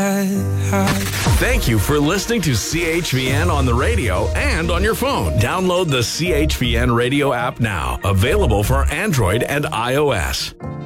Thank you for listening to CHVN on the radio and on your phone. Download the CHVN radio app now. Available for Android and iOS.